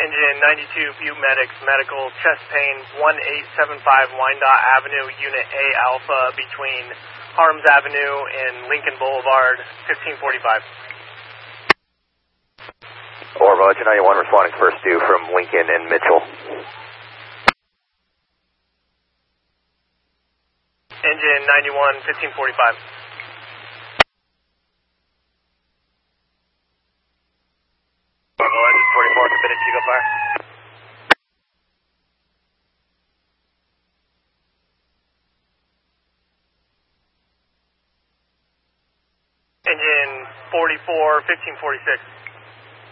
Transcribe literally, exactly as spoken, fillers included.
Engine ninety-two, Butte Medics, medical, chest pain, one eight seven five Wyandotte Avenue, Unit A Alpha, between Harms Avenue and Lincoln Boulevard, fifteen forty-five. Orvo, Engine ninety-one responding first due from Lincoln and Mitchell. Engine ninety-one, fifteen forty-five. Orvo, Engine forty-four, committed to go fire. Engine forty-four, fifteen forty-six.